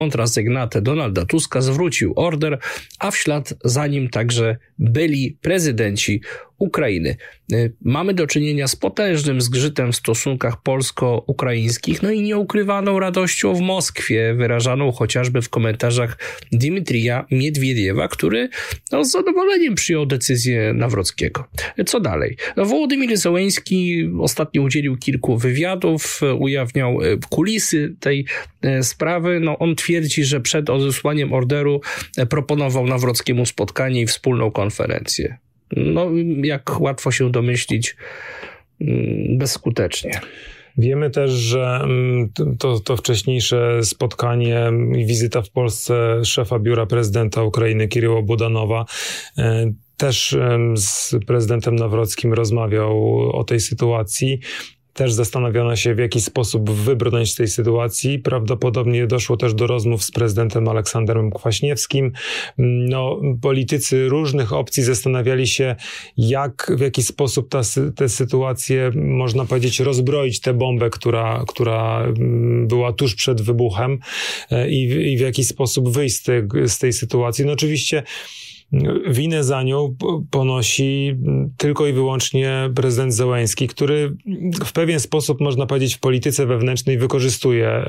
kontrasygnatę Donalda Tuska zwrócił order, a w ślad za nim także byli prezydenci Ukrainy. Mamy do czynienia z potężnym zgrzytem w stosunkach polsko-ukraińskich, no i nieukrywaną radością w Moskwie, wyrażaną chociażby w komentarzach Dmitrija Miedwiediewa, który z zadowoleniem przyjął decyzję Nawrockiego. Co dalej? Wołodymyr Zełenski ostatnio udzielił kilku wywiadów, ujawniał kulisy tej sprawy. On twierdzi, że przed odesłaniem orderu proponował Nawrockiemu spotkanie i wspólną konferencję. Jak łatwo się domyślić, bezskutecznie. Wiemy też, że to wcześniejsze spotkanie i wizyta w Polsce szefa biura prezydenta Ukrainy Kiryła Budanowa też z prezydentem Nawrockim rozmawiał o tej sytuacji. Też zastanawiono się, w jaki sposób wybrnąć z tej sytuacji. Prawdopodobnie doszło też do rozmów z prezydentem Aleksandrem Kwaśniewskim. Politycy różnych opcji zastanawiali się, w jaki sposób tę sytuację, można powiedzieć, rozbroić tę bombę, która była tuż przed wybuchem i w jaki sposób wyjść z tej sytuacji. Oczywiście winę za nią ponosi tylko i wyłącznie prezydent Zełenski, który w pewien sposób, można powiedzieć, w polityce wewnętrznej wykorzystuje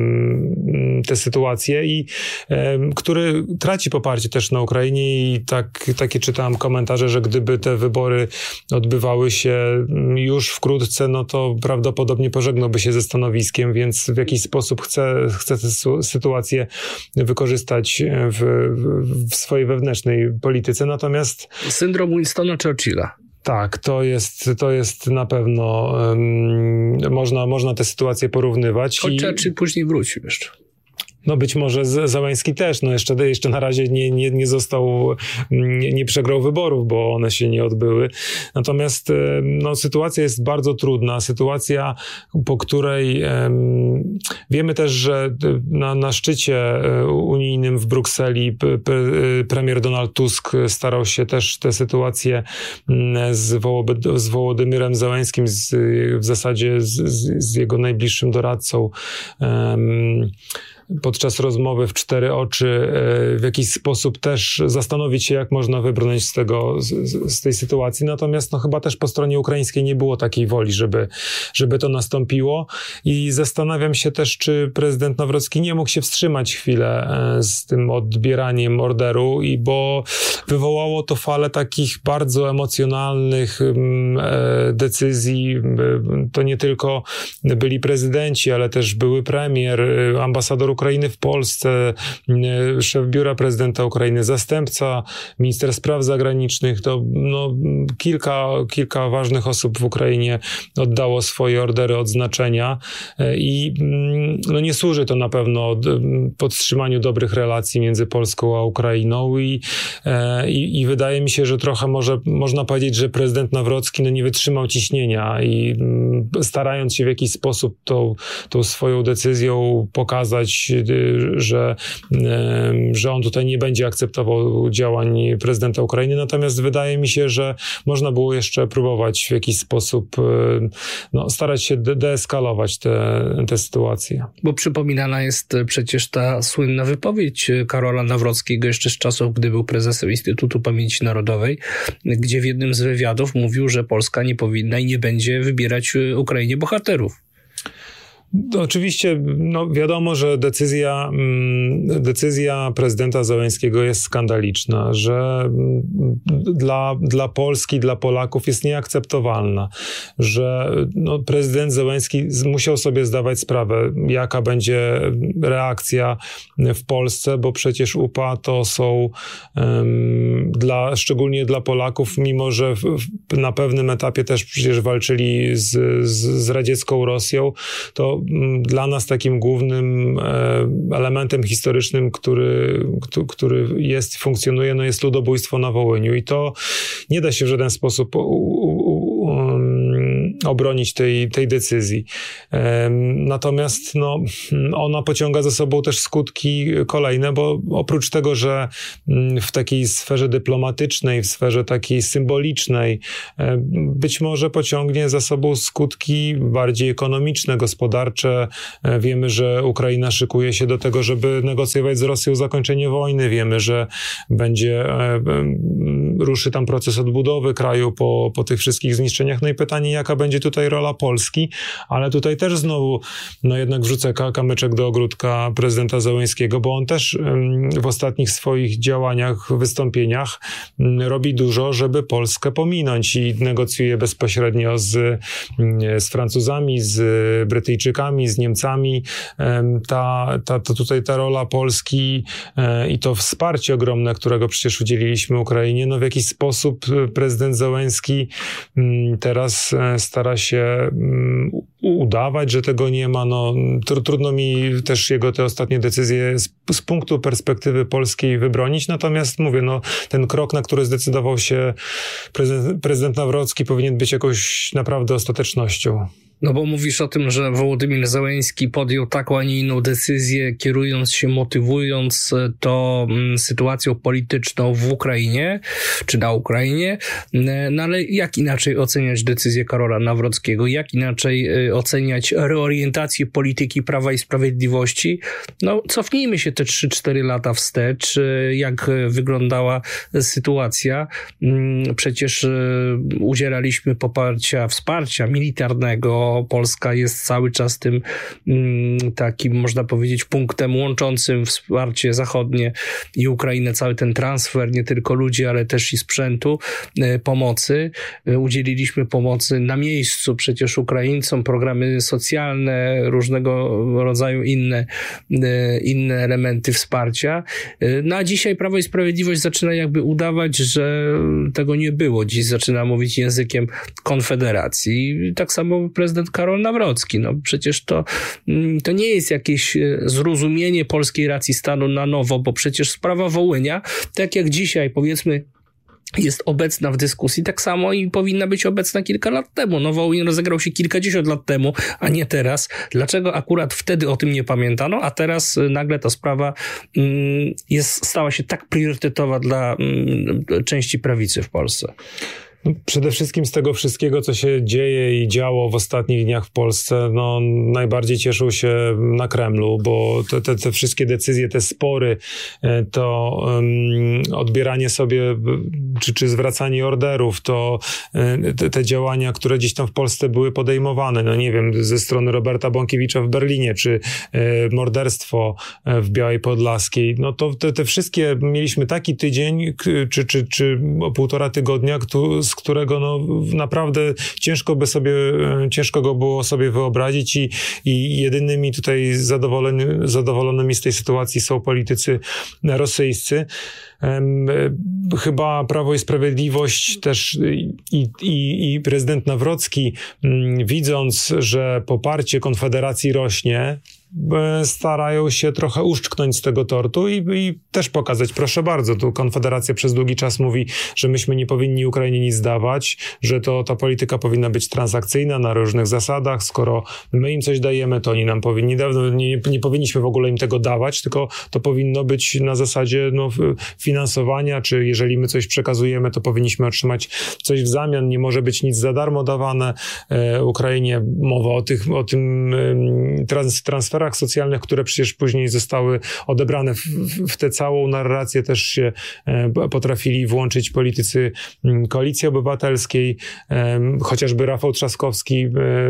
tę sytuację i który traci poparcie też na Ukrainie i takie czytałem komentarze, że gdyby te wybory odbywały się już wkrótce, to prawdopodobnie pożegnałby się ze stanowiskiem, więc w jakiś sposób chce tę sytuację wykorzystać w swojej wewnętrznej polityce, natomiast... Syndrom Winstona Churchilla. Tak, to jest na pewno, można tę sytuację porównywać. Choć Churchill później wrócił jeszcze. Być może Zełenski też, jeszcze na razie nie przegrał wyborów, bo one się nie odbyły. Natomiast sytuacja jest bardzo trudna. Sytuacja, po której wiemy też, że na szczycie unijnym w Brukseli premier Donald Tusk starał się też tę sytuację z Wołodymyrem Zełenskim, w zasadzie z jego najbliższym doradcą, podczas rozmowy w cztery oczy w jakiś sposób też zastanowić się, jak można wybrnąć z tej sytuacji. Natomiast chyba też po stronie ukraińskiej nie było takiej woli, żeby to nastąpiło. I zastanawiam się też, czy prezydent Nawrocki nie mógł się wstrzymać chwilę z tym odbieraniem orderu, bo wywołało to falę takich bardzo emocjonalnych decyzji. To nie tylko byli prezydenci, ale też były premier, ambasador Ukrainy w Polsce, szef biura prezydenta Ukrainy, zastępca, minister spraw zagranicznych. To kilka ważnych osób w Ukrainie oddało swoje ordery odznaczenia i nie służy to na pewno podtrzymaniu dobrych relacji między Polską a Ukrainą i wydaje mi się, że trochę można powiedzieć, że prezydent Nawrocki nie wytrzymał ciśnienia i starając się w jakiś sposób tą swoją decyzją pokazać, że on tutaj nie będzie akceptował działań prezydenta Ukrainy. Natomiast wydaje mi się, że można było jeszcze próbować w jakiś sposób starać się deeskalować tę sytuację. Bo przypominana jest przecież ta słynna wypowiedź Karola Nawrockiego jeszcze z czasów, gdy był prezesem Instytutu Pamięci Narodowej, gdzie w jednym z wywiadów mówił, że Polska nie powinna i nie będzie wybierać Ukrainie bohaterów. Oczywiście wiadomo, że decyzja prezydenta Zełenskiego jest skandaliczna, że dla Polski, dla Polaków jest nieakceptowalna, że prezydent Zełenski musiał sobie zdawać sprawę, jaka będzie reakcja w Polsce, bo przecież UPA to są szczególnie dla Polaków, mimo że na pewnym etapie też przecież walczyli z radziecką Rosją, to dla nas takim głównym elementem historycznym, który jest, funkcjonuje, jest ludobójstwo na Wołyniu. I to nie da się w żaden sposób obronić tej decyzji. Natomiast ona pociąga za sobą też skutki kolejne, bo oprócz tego, że w takiej sferze dyplomatycznej, w sferze takiej symbolicznej być może pociągnie za sobą skutki bardziej ekonomiczne, gospodarcze. Wiemy, że Ukraina szykuje się do tego, żeby negocjować z Rosją zakończenie wojny. Wiemy, że ruszy tam proces odbudowy kraju po tych wszystkich zniszczeniach. No i pytanie, jaka będzie tutaj rola Polski, ale tutaj też znowu jednak wrzucę kamyczek do ogródka prezydenta Zełenskiego, bo on też w ostatnich swoich działaniach, wystąpieniach robi dużo, żeby Polskę pominąć i negocjuje bezpośrednio z Francuzami, z Brytyjczykami, z Niemcami. Tutaj ta rola Polski i to wsparcie ogromne, którego przecież udzieliliśmy Ukrainie, w jakiś sposób prezydent Zełenski teraz stara się udawać, że tego nie ma. Trudno mi też jego te ostatnie decyzje z punktu perspektywy polskiej wybronić. Natomiast mówię, ten krok, na który zdecydował się prezydent Nawrocki, powinien być jakąś naprawdę ostatecznością. Bo mówisz o tym, że Wołodymyr Zełenski podjął taką, a nie inną decyzję, kierując się, motywując to sytuacją polityczną w Ukrainie, czy na Ukrainie. Ale jak inaczej oceniać decyzję Karola Nawrockiego? Jak inaczej oceniać reorientację polityki Prawa i Sprawiedliwości? Cofnijmy się te 3-4 lata wstecz, jak wyglądała sytuacja. Przecież udzielaliśmy wsparcia militarnego. Polska jest cały czas tym takim, można powiedzieć, punktem łączącym wsparcie zachodnie i Ukrainę, cały ten transfer, nie tylko ludzi, ale też i sprzętu, pomocy. Udzieliliśmy pomocy na miejscu przecież Ukraińcom, programy socjalne, różnego rodzaju inne elementy wsparcia. A dzisiaj Prawo i Sprawiedliwość zaczyna jakby udawać, że tego nie było. Dziś zaczyna mówić językiem Konfederacji. Tak samo prezydent Karol Nawrocki. Przecież to nie jest jakieś zrozumienie polskiej racji stanu na nowo, bo przecież sprawa Wołynia, tak jak dzisiaj, powiedzmy, jest obecna w dyskusji, tak samo i powinna być obecna kilka lat temu. Wołyń rozegrał się kilkadziesiąt lat temu, a nie teraz. Dlaczego akurat wtedy o tym nie pamiętano, a teraz nagle ta sprawa stała się tak priorytetowa dla części prawicy w Polsce? Przede wszystkim z tego wszystkiego, co się dzieje i działo w ostatnich dniach w Polsce, najbardziej cieszył się na Kremlu, bo te wszystkie decyzje, te spory, to odbieranie sobie, czy zwracanie orderów, to te działania, które gdzieś tam w Polsce były podejmowane, nie wiem, ze strony Roberta Bąkiewicza w Berlinie, czy morderstwo w Białej Podlaskiej, to te wszystkie, mieliśmy taki tydzień, czy półtora tygodnia, z którego naprawdę ciężko go było sobie wyobrazić i jedynymi tutaj zadowolonymi z tej sytuacji są politycy rosyjscy. Chyba Prawo i Sprawiedliwość też i prezydent Nawrocki, widząc, że poparcie Konfederacji rośnie, starają się trochę uszczknąć z tego tortu i też pokazać, proszę bardzo, tu Konfederacja przez długi czas mówi, że myśmy nie powinni Ukrainie nic dawać, że ta polityka powinna być transakcyjna na różnych zasadach, skoro my im coś dajemy, to oni nam powinni dawać, nie powinniśmy w ogóle im tego dawać, tylko to powinno być na zasadzie finansowania, czy jeżeli my coś przekazujemy, to powinniśmy otrzymać coś w zamian, nie może być nic za darmo dawane Ukrainie. Mowa o tym transferach socjalnych, które przecież później zostały odebrane w tę całą narrację, też się potrafili włączyć politycy Koalicji Obywatelskiej, chociażby Rafał Trzaskowski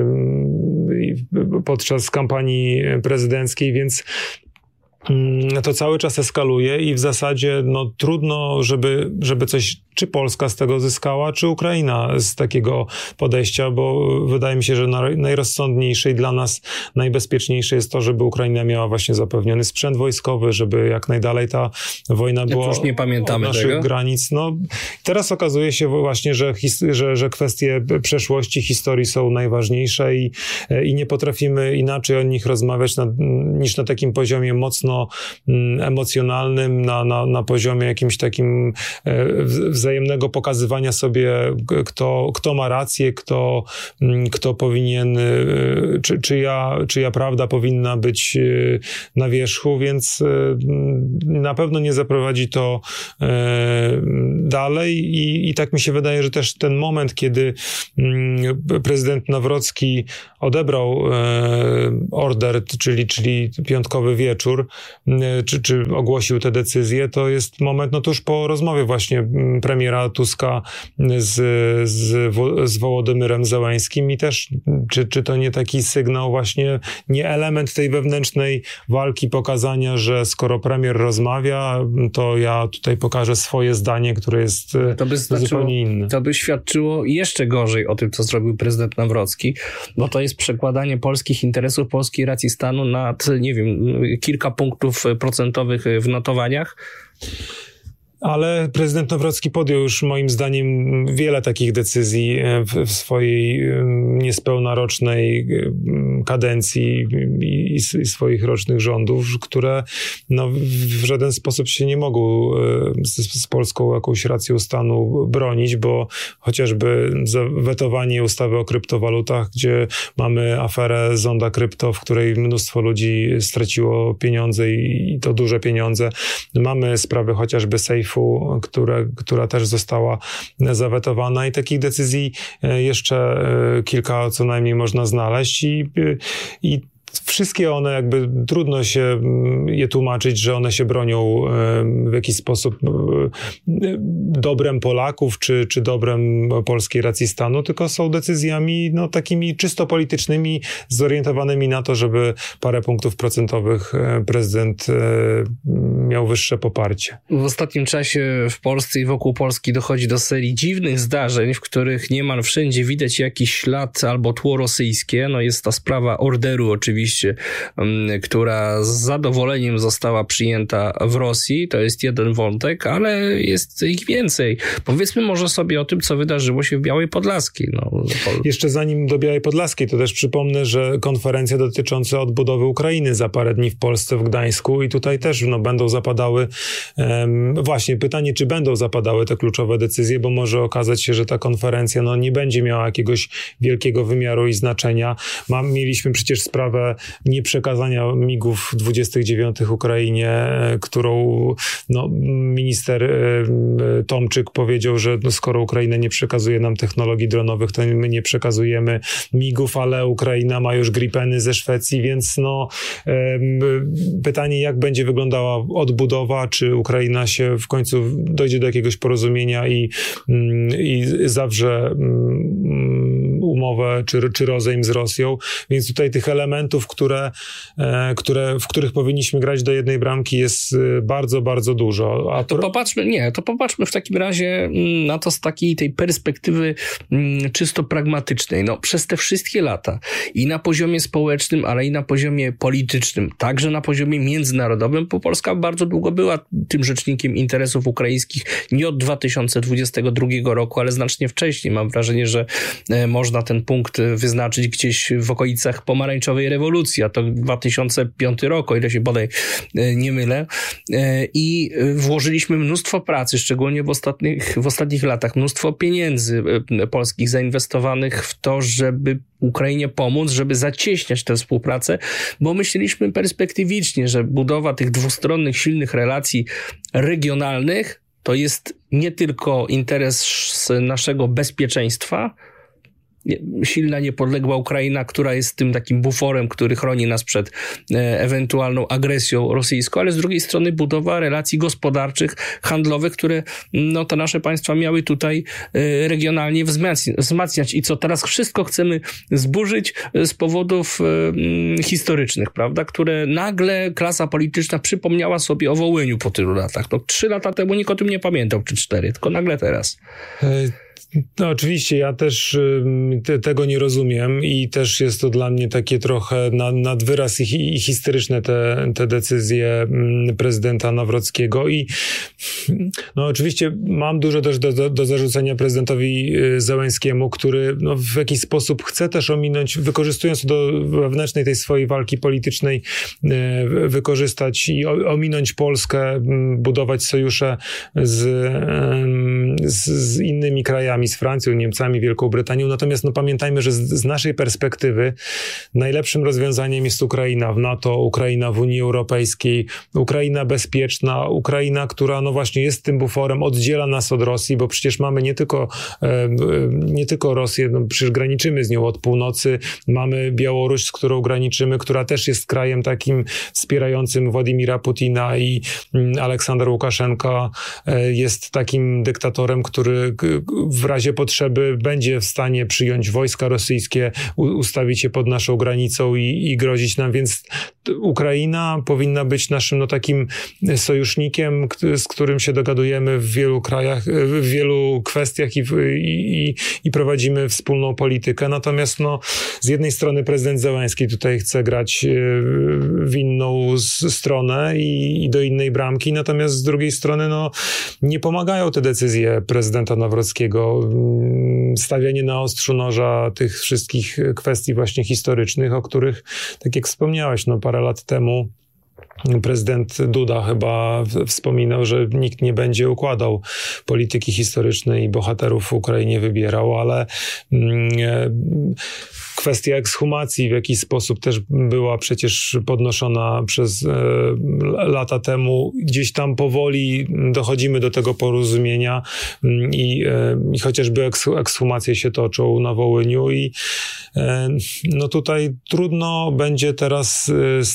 podczas kampanii prezydenckiej, więc to cały czas eskaluje i w zasadzie trudno, żeby coś, czy Polska z tego zyskała, czy Ukraina z takiego podejścia, bo wydaje mi się, że najrozsądniejsze i dla nas najbezpieczniejsze jest to, żeby Ukraina miała właśnie zapewniony sprzęt wojskowy, żeby jak najdalej ta wojna była już nie pamiętamy od naszych tego granic. Teraz okazuje się właśnie, że kwestie przeszłości, historii są najważniejsze i nie potrafimy inaczej o nich rozmawiać niż na takim poziomie mocno emocjonalnym, na poziomie jakimś takim wzajemnego pokazywania sobie, kto ma rację, kto powinien, czyja prawda powinna być na wierzchu, więc na pewno nie zaprowadzi to dalej i tak mi się wydaje, że też ten moment, kiedy prezydent Nawrocki odebrał order, czyli piątkowy wieczór, czy ogłosił tę decyzję, to jest moment, no tuż po rozmowie właśnie premiera Tuska z Wołodymyrem Zełenskim i też, czy to nie taki sygnał właśnie, nie element tej wewnętrznej walki pokazania, że skoro premier rozmawia, to ja tutaj pokażę swoje zdanie, które jest zupełnie inne. To by świadczyło jeszcze gorzej o tym, co zrobił prezydent Nawrocki, bo to jest przekładanie polskich interesów, polskiej racji stanu nad, nie wiem, kilka punktów procentowych w notowaniach. Ale prezydent Nawrocki podjął już moim zdaniem wiele takich decyzji w swojej niespełna rocznej kadencji i swoich rocznych rządów, które no, w żaden sposób się nie mogą z polską jakąś racją stanu bronić, bo chociażby wetowanie ustawy o kryptowalutach, gdzie mamy aferę Zonda Krypto, w której mnóstwo ludzi straciło pieniądze i to duże pieniądze. Mamy sprawę chociażby sejfu, która też została zawetowana i takich decyzji jeszcze kilka co najmniej można znaleźć i wszystkie one jakby trudno się je tłumaczyć, że one się bronią w jakiś sposób dobrem Polaków czy dobrem polskiej racji stanu, tylko są decyzjami no, takimi czysto politycznymi, zorientowanymi na to, żeby parę punktów procentowych prezydent miał wyższe poparcie. W ostatnim czasie w Polsce i wokół Polski dochodzi do serii dziwnych zdarzeń, w których niemal wszędzie widać jakiś ślad albo tło rosyjskie. No jest ta sprawa orderu oczywiście, która z zadowoleniem została przyjęta w Rosji. To jest jeden wątek, ale jest ich więcej. Powiedzmy może sobie o tym, co wydarzyło się w Białej Podlaskiej. Jeszcze zanim do Białej Podlaskiej, to też przypomnę, że konferencja dotycząca odbudowy Ukrainy za parę dni w Polsce, w Gdańsku i tutaj też będą zapadały właśnie pytanie, czy będą zapadały te kluczowe decyzje, bo może okazać się, że ta konferencja nie będzie miała jakiegoś wielkiego wymiaru i znaczenia. Mieliśmy przecież sprawę nieprzekazania MiG-ów 29 Ukrainie, którą minister Tomczyk powiedział, że skoro Ukraina nie przekazuje nam technologii dronowych, to my nie przekazujemy MiG-ów, ale Ukraina ma już Gripeny ze Szwecji, więc pytanie, jak będzie wyglądała odbudowa, czy Ukraina się w końcu dojdzie do jakiegoś porozumienia i zawrze umowę czy rozejm z Rosją, więc tutaj tych elementów, w których powinniśmy grać do jednej bramki jest bardzo, bardzo dużo. To popatrzmy w takim razie na to z tej perspektywy czysto pragmatycznej. Przez te wszystkie lata i na poziomie społecznym, ale i na poziomie politycznym, także na poziomie międzynarodowym, bo Polska bardzo długo była tym rzecznikiem interesów ukraińskich, nie od 2022 roku, ale znacznie wcześniej. Mam wrażenie, że można ten punkt wyznaczyć gdzieś w okolicach pomarańczowej rewolucji, a to 2005 rok, o ile się bodaj nie mylę. I włożyliśmy mnóstwo pracy, szczególnie w ostatnich latach, mnóstwo pieniędzy polskich zainwestowanych w to, żeby Ukrainie pomóc, żeby zacieśniać tę współpracę, bo myśleliśmy perspektywicznie, że budowa tych dwustronnych, silnych relacji regionalnych to jest nie tylko interes naszego bezpieczeństwa, silna, niepodległa Ukraina, która jest tym takim buforem, który chroni nas przed ewentualną agresją rosyjską, ale z drugiej strony budowa relacji gospodarczych, handlowych, które te nasze państwa miały tutaj regionalnie wzmacniać i co teraz wszystko chcemy zburzyć z powodów historycznych, prawda, które nagle klasa polityczna przypomniała sobie o Wołyniu po tylu latach. 3 lata temu nikt o tym nie pamiętał, czy 4, tylko nagle teraz. No oczywiście, ja też tego nie rozumiem i też jest to dla mnie takie trochę nad wyraz i historyczne te decyzje prezydenta Nawrockiego i no oczywiście mam dużo też do zarzucenia prezydentowi Zełenskiemu, który no, w jakiś sposób chce też ominąć, wykorzystując do wewnętrznej tej swojej walki politycznej, wykorzystać i ominąć Polskę, budować sojusze z innymi krajami, z Francją, Niemcami, Wielką Brytanią. Natomiast no, pamiętajmy, że z naszej perspektywy najlepszym rozwiązaniem jest Ukraina w NATO, Ukraina w Unii Europejskiej, Ukraina bezpieczna, Ukraina, która no właśnie jest tym buforem, oddziela nas od Rosji, bo przecież mamy nie tylko Rosję, no przecież graniczymy z nią od północy, mamy Białoruś, z którą graniczymy, która też jest krajem takim wspierającym Władimira Putina i Aleksander Łukaszenka jest takim dyktatorem, który w razie potrzeby będzie w stanie przyjąć wojska rosyjskie, ustawić je pod naszą granicą i grozić nam, więc Ukraina powinna być naszym no, takim sojusznikiem, z którym się dogadujemy w wielu krajach, w wielu kwestiach i prowadzimy wspólną politykę. Natomiast no, z jednej strony prezydent Zełenski tutaj chce grać w inną stronę i do innej bramki, natomiast z drugiej strony no, nie pomagają te decyzje prezydenta Nawrockiego. Stawianie na ostrzu noża tych wszystkich kwestii właśnie historycznych, o których, tak jak wspomniałeś, no parę lat temu prezydent Duda chyba wspominał, że nikt nie będzie układał polityki historycznej i bohaterów w Ukrainie wybierał, ale kwestia ekshumacji w jakiś sposób też była przecież podnoszona przez lata temu. Gdzieś tam powoli dochodzimy do tego porozumienia i chociażby ekshumacje się toczą na Wołyniu i no tutaj trudno będzie teraz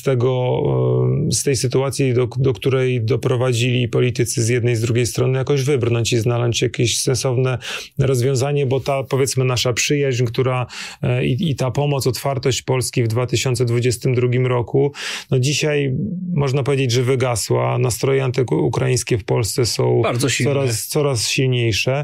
z tej sytuacji, do której doprowadzili politycy z jednej i z drugiej strony, jakoś wybrnąć i znaleźć jakieś sensowne rozwiązanie, bo ta, powiedzmy, nasza przyjaźń, która i ta pomoc, otwartość Polski w 2022 roku, no dzisiaj można powiedzieć, że wygasła. Nastroje antyukraińskie w Polsce są coraz silniejsze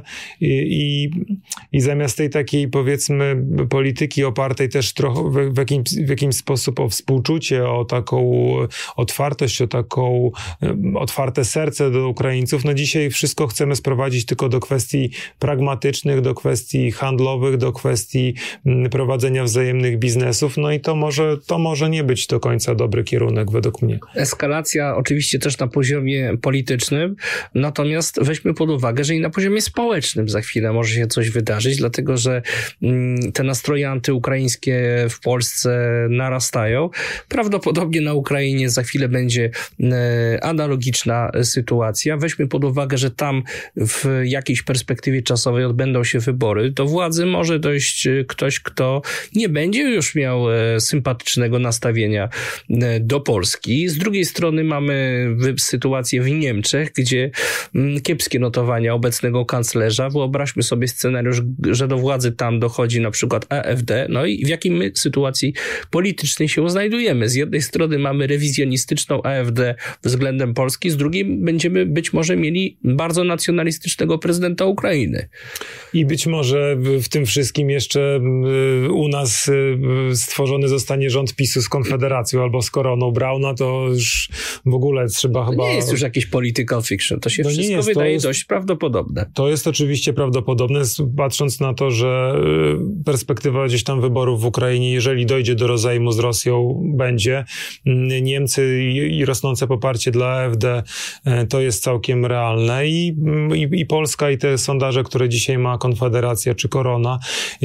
i zamiast tej takiej, powiedzmy, polityki opartej też trochę w jakimś sposób o współczucie, o taką otwartość, o taką otwarte serce do Ukraińców, no dzisiaj wszystko chcemy sprowadzić tylko do kwestii pragmatycznych, do kwestii handlowych, do kwestii prowadzenia wzajemnych biznesów, no i to może nie być do końca dobry kierunek według mnie. Eskalacja oczywiście też na poziomie politycznym, natomiast weźmy pod uwagę, że i na poziomie społecznym za chwilę może się coś wydarzyć, dlatego że te nastroje antyukraińskie w Polsce narastają. Prawdopodobnie na Ukrainie za chwilę będzie analogiczna sytuacja. Weźmy pod uwagę, że tam w jakiejś perspektywie czasowej odbędą się wybory. Do władzy może dojść ktoś, kto nie będzie już miał sympatycznego nastawienia do Polski. Z drugiej strony mamy sytuację w Niemczech, gdzie kiepskie notowania obecnego kanclerza. Wyobraźmy sobie scenariusz, że do władzy tam dochodzi na przykład AfD. No i w jakiej my sytuacji politycznej się znajdujemy? Z jednej strony mamy rewizjonistyczną AfD względem Polski, z drugiej będziemy być może mieli bardzo nacjonalistycznego prezydenta Ukrainy. I być może w tym wszystkim jeszcze u nas stworzony zostanie rząd PiS-u z Konfederacją albo z Koroną Brauna, to już w ogóle trzeba chyba... Nie jest już jakiś political fiction, to się wszystko wydaje dość prawdopodobne. To jest oczywiście prawdopodobne, patrząc na to, że perspektywa gdzieś tam wyborów w Ukrainie, jeżeli dojdzie do rozejmu z Rosją, będzie. Niemcy i rosnące poparcie dla AfD to jest całkiem realne i Polska i te sondaże, które dzisiaj ma Konfederacja czy Korona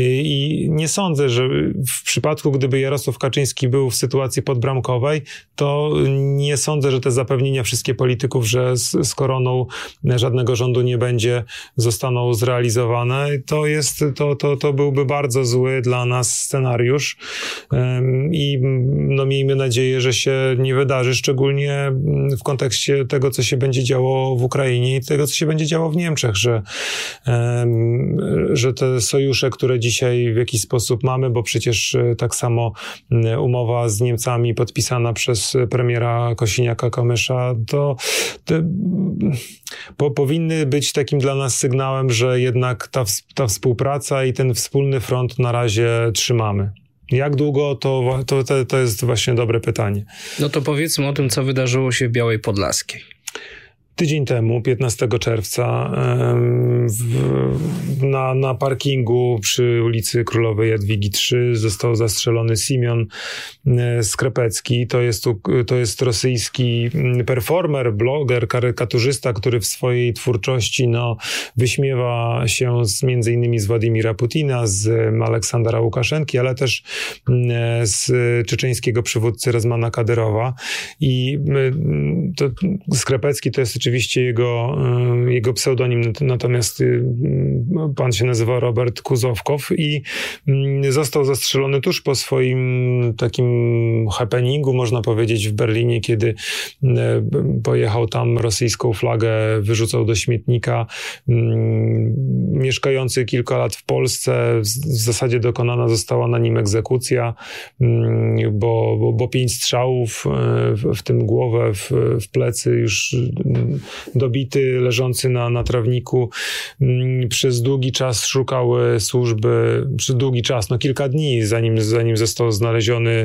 i nie sądzę, że w przypadku, gdyby Jarosław Kaczyński był w sytuacji podbramkowej, to nie sądzę, że te zapewnienia wszystkie polityków, że z Koroną żadnego rządu nie będzie, zostaną zrealizowane. To byłby bardzo zły dla nas scenariusz i no miejmy nadzieję, że się nie wydarzy, szczególnie w kontekście tego, co się będzie działo w Ukrainie i tego, co się będzie działo w Niemczech, że te sojusze, które dzisiaj w jakiś sposób mamy trzymamy, bo przecież tak samo umowa z Niemcami podpisana przez premiera Kosiniaka-Kamysza, to powinny być takim dla nas sygnałem, że jednak ta współpraca i ten wspólny front na razie trzymamy. Jak długo, to jest właśnie dobre pytanie. No to powiedzmy o tym, co wydarzyło się w Białej Podlaskiej. Tydzień temu, 15 czerwca, na parkingu przy ulicy Królowej Jadwigi 3 został zastrzelony Simeon Skrepecki. To jest rosyjski performer, bloger, karykaturzysta, który w swojej twórczości wyśmiewa się między innymi z Władimira Putina, z Aleksandra Łukaszenki, ale też z czeczeńskiego przywódcy Rezmana Kadyrowa. I Skrepecki to jest oczywiście jego pseudonim, natomiast pan się nazywa Robert Kuzowkow i został zastrzelony tuż po swoim takim happeningu, można powiedzieć, w Berlinie, kiedy pojechał tam, rosyjską flagę wyrzucał do śmietnika. Mieszkający kilka lat w Polsce, w zasadzie dokonana została na nim egzekucja, bo 5 strzałów, w tym głowę, w plecy, już dobity, leżący na trawniku. Przez długi czas szukały służby, kilka dni, zanim został znaleziony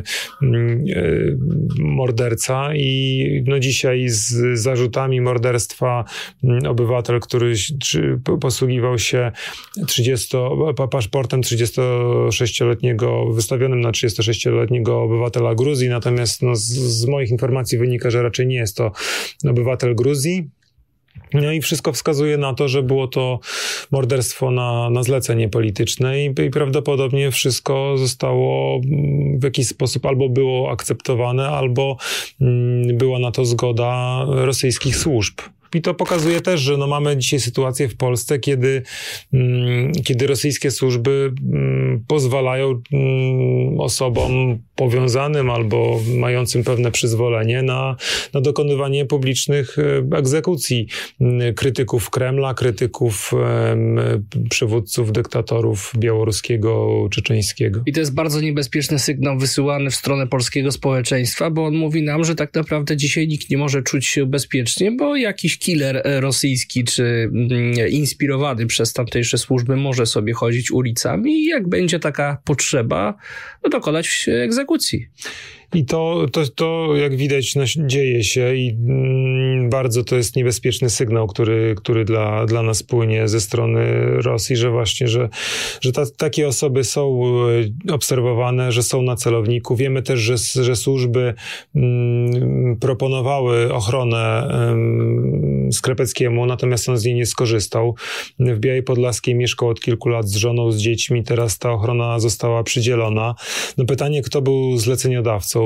morderca i dzisiaj z zarzutami morderstwa obywatel, który posługiwał się paszportem 36-letniego, wystawionym na 36-letniego obywatela Gruzji, natomiast z moich informacji wynika, że raczej nie jest to obywatel Gruzji. No i wszystko wskazuje na to, że było to morderstwo na zlecenie polityczne i prawdopodobnie wszystko zostało w jakiś sposób albo było akceptowane, albo była na to zgoda rosyjskich służb. I to pokazuje też, że mamy dzisiaj sytuację w Polsce, kiedy rosyjskie służby pozwalają osobom powiązanym albo mającym pewne przyzwolenie na dokonywanie publicznych egzekucji krytyków Kremla, krytyków przywódców, dyktatorów białoruskiego, czeczeńskiego. I to jest bardzo niebezpieczny sygnał wysyłany w stronę polskiego społeczeństwa, bo on mówi nam, że tak naprawdę dzisiaj nikt nie może czuć się bezpiecznie, bo jakiś killer rosyjski czy inspirowany przez tamtejsze służby może sobie chodzić ulicami i jak będzie taka potrzeba, dokonać egzekucji. I to jak widać, dzieje się i bardzo to jest niebezpieczny sygnał, który dla nas płynie ze strony Rosji, że właśnie, że takie osoby są obserwowane, że są na celowniku. Wiemy też, że służby proponowały ochronę Skrepeckiemu, natomiast on z niej nie skorzystał. W Białej Podlaskiej mieszkał od kilku lat z żoną, z dziećmi, teraz ta ochrona została przydzielona. Pytanie, kto był zleceniodawcą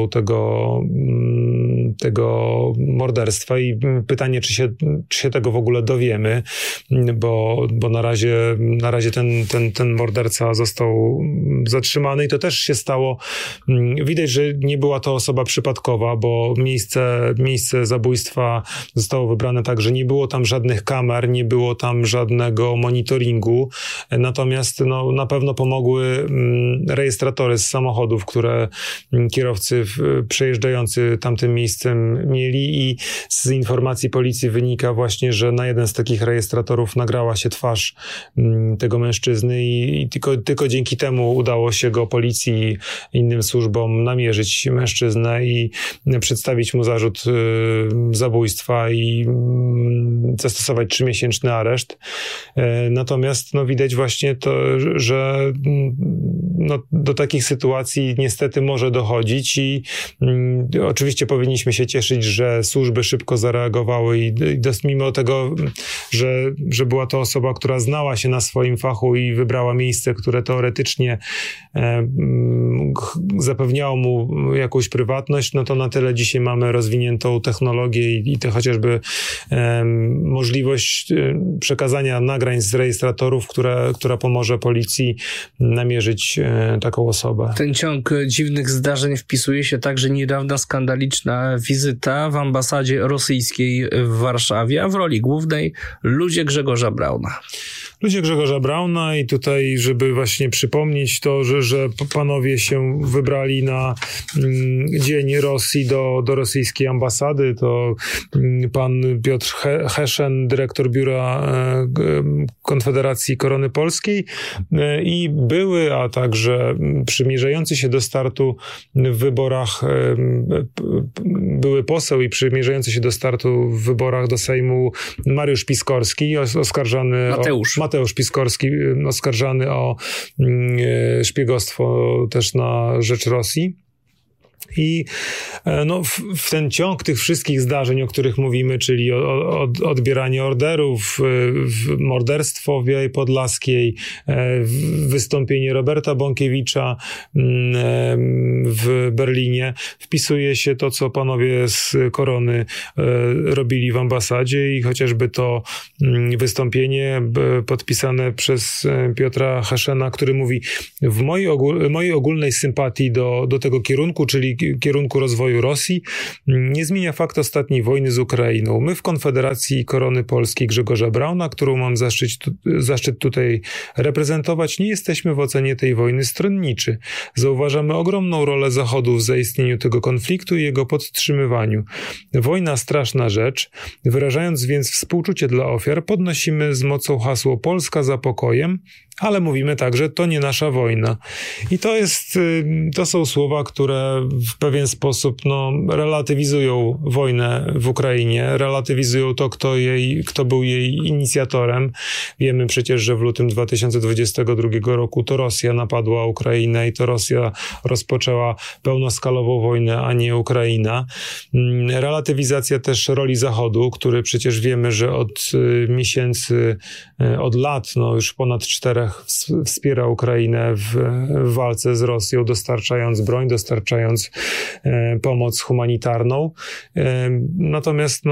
tego morderstwa i pytanie, czy się tego w ogóle dowiemy, bo na razie ten morderca został zatrzymany i to też się stało. Widać, że nie była to osoba przypadkowa, bo miejsce zabójstwa zostało wybrane tak, że nie było tam żadnych kamer, nie było tam żadnego monitoringu, natomiast na pewno pomogły rejestratory z samochodów, które kierowcy przejeżdżający tamtym miejscem mieli i z informacji policji wynika właśnie, że na jeden z takich rejestratorów nagrała się twarz tego mężczyzny i tylko dzięki temu udało się go policji i innym służbom namierzyć mężczyznę i przedstawić mu zarzut zabójstwa i zastosować 3-miesięczny areszt. Natomiast widać właśnie to, że do takich sytuacji niestety może dochodzić i oczywiście powinniśmy się cieszyć, że służby szybko zareagowały i mimo tego, że była to osoba, która znała się na swoim fachu i wybrała miejsce, które teoretycznie zapewniało mu jakąś prywatność, to na tyle dzisiaj mamy rozwiniętą technologię i to chociażby możliwość przekazania nagrań z rejestratorów, która pomoże policji namierzyć taką osobę. Ten ciąg dziwnych zdarzeń wpisuje się także niedawna skandaliczna wizyta w ambasadzie rosyjskiej w Warszawie, a w roli głównej ludzie Grzegorza Brauna. ludzie Grzegorza Brauna i tutaj, żeby właśnie przypomnieć to, że panowie się wybrali na Dzień Rosji do rosyjskiej ambasady, to pan Piotr Heszen, dyrektor biura Konfederacji Korony Polskiej i a także przymierzający się do startu w wyborach, były poseł i przymierzający się do startu w wyborach do Sejmu Mariusz Piskorski, Mateusz Piskorski, oskarżany o szpiegostwo też na rzecz Rosji. I w ten ciąg tych wszystkich zdarzeń, o których mówimy, czyli odbieranie orderów, morderstwo w Białej Podlaskiej, wystąpienie Roberta Bąkiewicza w Berlinie, wpisuje się to, co panowie z Korony robili w ambasadzie i chociażby to wystąpienie podpisane przez Piotra Heszena, który mówi: w mojej ogólnej sympatii do tego kierunku, czyli kierunku rozwoju Rosji, nie zmienia fakt ostatniej wojny z Ukrainą. My w Konfederacji Korony Polskiej Grzegorza Brauna, którą mam zaszczyt tutaj reprezentować, nie jesteśmy w ocenie tej wojny stronniczy. Zauważamy ogromną rolę Zachodu w zaistnieniu tego konfliktu i jego podtrzymywaniu. Wojna straszna rzecz. Wyrażając więc współczucie dla ofiar, podnosimy z mocą hasło Polska za pokojem, ale mówimy także, to nie nasza wojna. I to są słowa, które w pewien sposób relatywizują wojnę w Ukrainie, relatywizują to, kto był jej inicjatorem. Wiemy przecież, że w lutym 2022 roku to Rosja napadła Ukrainę i to Rosja rozpoczęła pełnoskalową wojnę, a nie Ukraina. Relatywizacja też roli Zachodu, który przecież wiemy, że od miesięcy, od lat, już ponad 4 wspiera Ukrainę w walce z Rosją, dostarczając broń, dostarczając pomoc humanitarną. Natomiast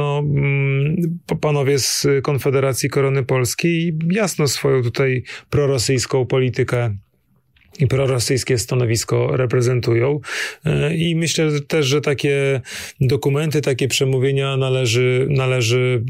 panowie z Konfederacji Korony Polskiej jasno swoją tutaj prorosyjską politykę i prorosyjskie stanowisko reprezentują. I myślę też, że takie dokumenty, takie przemówienia należy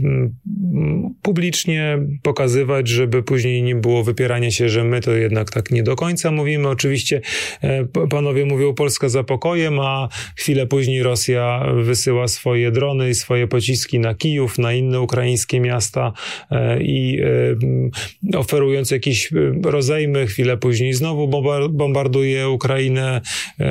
publicznie pokazywać, żeby później nie było wypierania się, że my to jednak tak nie do końca mówimy. Oczywiście panowie mówią Polska za pokojem, a chwilę później Rosja wysyła swoje drony i swoje pociski na Kijów, na inne ukraińskie miasta i oferując jakieś rozejmy, chwilę później znowu bombarduje Ukrainę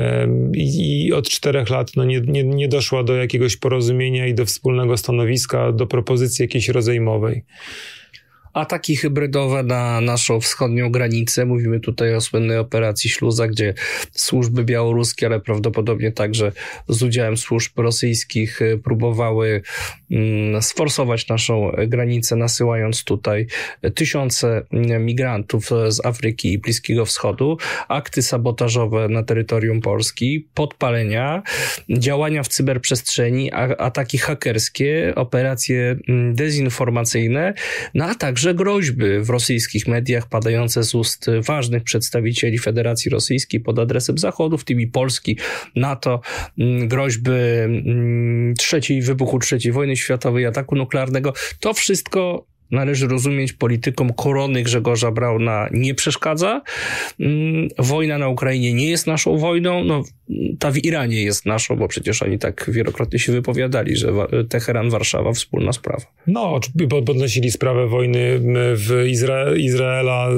i od 4 lat nie doszła do jakiegoś porozumienia i do wspólnego stanowiska, do propozycji jakiejś rozejmowej. Ataki hybrydowe na naszą wschodnią granicę. Mówimy tutaj o słynnej operacji Śluza, gdzie służby białoruskie, ale prawdopodobnie także z udziałem służb rosyjskich próbowały sforsować naszą granicę, nasyłając tutaj tysiące migrantów z Afryki i Bliskiego Wschodu, akty sabotażowe na terytorium Polski, podpalenia, działania w cyberprzestrzeni, ataki hakerskie, operacje dezinformacyjne, a także groźby w rosyjskich mediach padające z ust ważnych przedstawicieli Federacji Rosyjskiej pod adresem Zachodu, w tym i Polski, NATO, groźby wybuchu III wojny światowej, ataku nuklearnego. To wszystko należy rozumieć polityką Korony Grzegorza Brauna nie przeszkadza. Wojna na Ukrainie nie jest naszą wojną. Ta w Iranie jest naszą, bo przecież oni tak wielokrotnie się wypowiadali, że Teheran, Warszawa, wspólna sprawa. Podnosili sprawę wojny w Izraela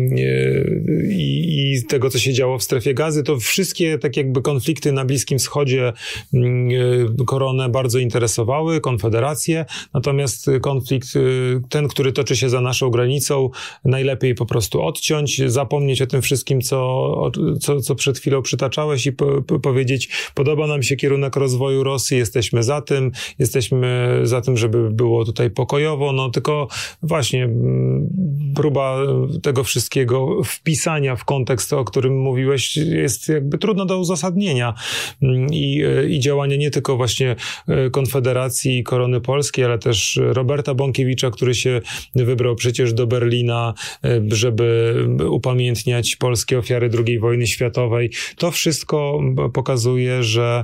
i tego, co się działo w strefie Gazy. To wszystkie tak jakby konflikty na Bliskim Wschodzie Koronę bardzo interesowały, Konfederację. Natomiast konflikt ten, który toczy się za naszą granicą, najlepiej po prostu odciąć, zapomnieć o tym wszystkim, co przed chwilą przytaczałeś i powiedzieć, podoba nam się kierunek rozwoju Rosji, jesteśmy za tym, żeby było tutaj pokojowo, tylko właśnie próba tego wszystkiego wpisania w kontekst, o którym mówiłeś, jest jakby trudno do uzasadnienia i działania nie tylko właśnie Konfederacji Korony Polskiej, ale też Roberta Bąkiewicza, który się wybrał przecież do Berlina, żeby upamiętniać polskie ofiary II wojny światowej. To wszystko pokazuje, że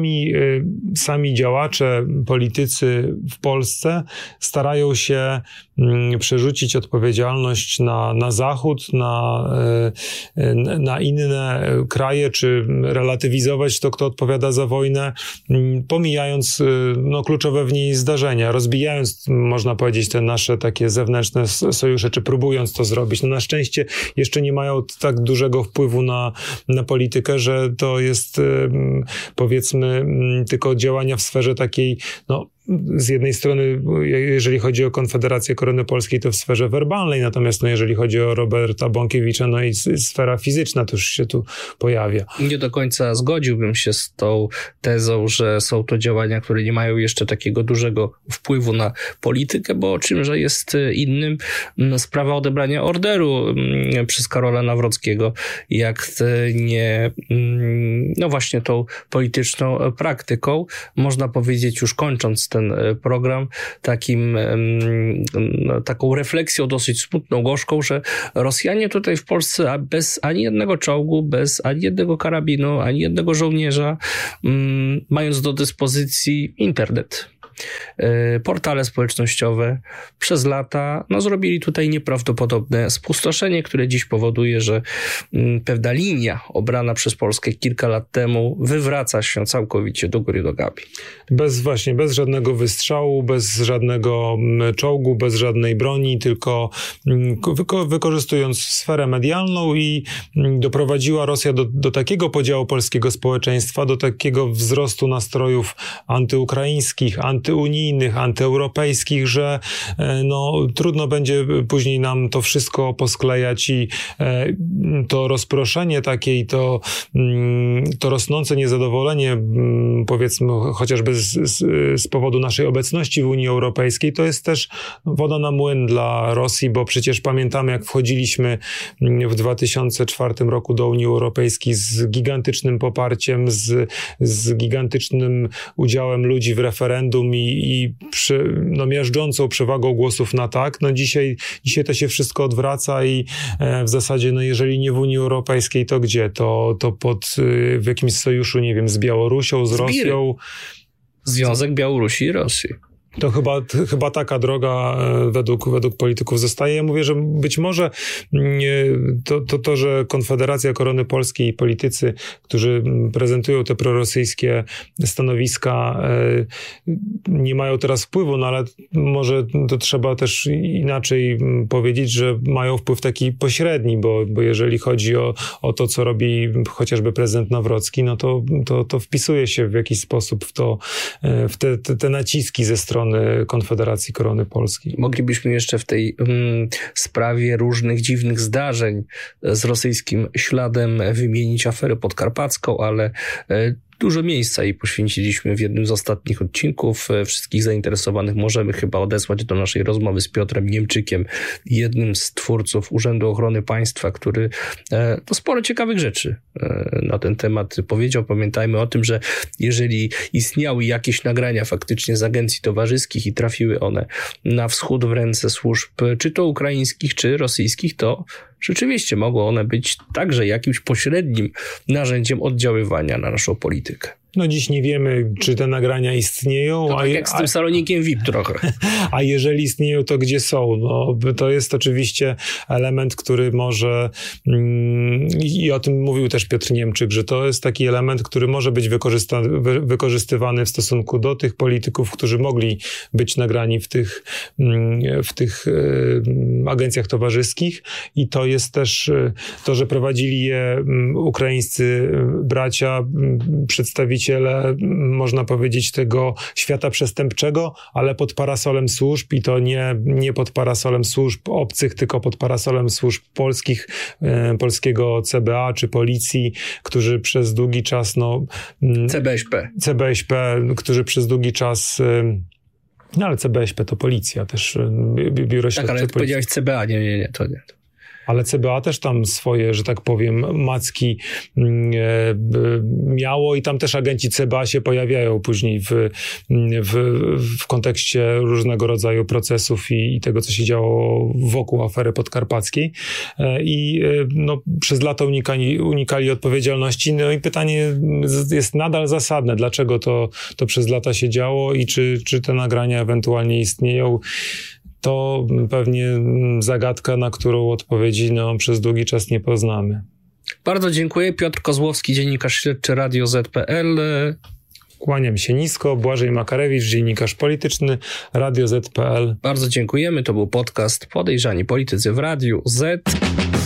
sami działacze, politycy w Polsce starają się przerzucić odpowiedzialność na Zachód, na inne kraje, czy relatywizować to, kto odpowiada za wojnę, pomijając kluczowe w niej zdarzenia, rozbijając, można powiedzieć, te nasze takie zewnętrzne sojusze, czy próbując to zrobić. Na szczęście jeszcze nie mają tak dużego wpływu na politykę, że to jest, powiedzmy, tylko działania w sferze takiej, z jednej strony, jeżeli chodzi o Konfederację Korony Polskiej, to w sferze werbalnej, natomiast jeżeli chodzi o Roberta Bąkiewicza, i sfera fizyczna to już się tu pojawia. Nie do końca zgodziłbym się z tą tezą, że są to działania, które nie mają jeszcze takiego dużego wpływu na politykę, bo czymże jest innym sprawa odebrania orderu przez Karola Nawrockiego, jak nie właśnie tą polityczną praktyką. Można powiedzieć, już kończąc ten program, taką refleksją dosyć smutną, gorzką, że Rosjanie tutaj w Polsce bez ani jednego czołgu, bez ani jednego karabinu, ani jednego żołnierza, mając do dyspozycji internet, portale społecznościowe, przez lata zrobili tutaj nieprawdopodobne spustoszenie, które dziś powoduje, że pewna linia obrana przez Polskę kilka lat temu wywraca się całkowicie do góry nogami. Bez żadnego wystrzału, bez żadnego czołgu, bez żadnej broni, tylko wykorzystując sferę medialną, i doprowadziła Rosja do takiego podziału polskiego społeczeństwa, do takiego wzrostu nastrojów antyukraińskich, antyunijnych, antyeuropejskich, że trudno będzie później nam to wszystko posklejać, i to rozproszenie takie i to rosnące niezadowolenie, powiedzmy chociażby z powodu naszej obecności w Unii Europejskiej, to jest też woda na młyn dla Rosji, bo przecież pamiętamy, jak wchodziliśmy w 2004 roku do Unii Europejskiej z gigantycznym poparciem, z gigantycznym udziałem ludzi w referendum i miażdżącą przewagą głosów na tak. Dzisiaj to się wszystko odwraca i w zasadzie, jeżeli nie w Unii Europejskiej, to gdzie? To w jakimś sojuszu, nie wiem, z Białorusią, z Rosją. Związek Białorusi i Rosji. To chyba taka droga według polityków zostaje. Ja mówię, że być może to, że Konfederacja Korony Polskiej i politycy, którzy prezentują te prorosyjskie stanowiska, nie mają teraz wpływu, ale może to trzeba też inaczej powiedzieć, że mają wpływ taki pośredni, bo jeżeli chodzi o to, co robi chociażby prezydent Nawrocki, to wpisuje się w jakiś sposób w te naciski ze strony Konfederacji Korony Polskiej. Moglibyśmy jeszcze w tej sprawie różnych dziwnych zdarzeń z rosyjskim śladem wymienić aferę podkarpacką, ale dużo miejsca jej poświęciliśmy w jednym z ostatnich odcinków. Wszystkich zainteresowanych możemy chyba odesłać do naszej rozmowy z Piotrem Niemczykiem, jednym z twórców Urzędu Ochrony Państwa, który sporo ciekawych rzeczy na ten temat powiedział. Pamiętajmy o tym, że jeżeli istniały jakieś nagrania faktycznie z agencji towarzyskich i trafiły one na wschód w ręce służb, czy to ukraińskich, czy rosyjskich, to rzeczywiście mogą one być także jakimś pośrednim narzędziem oddziaływania na naszą politykę. Dziś nie wiemy, czy te nagrania istnieją. To tak jak z tym salonikiem VIP trochę. A jeżeli istnieją, to gdzie są? To jest oczywiście element, który może, i o tym mówił też Piotr Niemczyk, że to jest taki element, który może być wykorzystywany w stosunku do tych polityków, którzy mogli być nagrani w tych agencjach towarzyskich, i to jest też to, że prowadzili je ukraińscy bracia, przedstawiciele, można powiedzieć, tego świata przestępczego, ale pod parasolem służb, i to nie pod parasolem służb obcych, tylko pod parasolem służb polskich, polskiego CBA czy policji, którzy przez długi czas CBŚP, którzy przez długi czas ale CBŚP to policja też, biuro śledcze. Tak, ale powiedziałeś CBA, nie, to nie. Ale CBA też tam swoje, że tak powiem, macki miało, i tam też agenci CBA się pojawiają później w kontekście różnego rodzaju procesów i tego, co się działo wokół afery podkarpackiej. I przez lata unikali odpowiedzialności. I pytanie jest nadal zasadne, dlaczego to przez lata się działo i czy te nagrania ewentualnie istnieją. to pewnie zagadka, na którą odpowiedzi przez długi czas nie poznamy. Bardzo dziękuję. Piotr Kozłowski, dziennikarz śledczy Radio Z.pl. Kłaniam się nisko. Błażej Makarewicz, dziennikarz polityczny, Radio Z.pl. Bardzo dziękujemy. To był podcast Podejrzani Politycy w Radiu Z.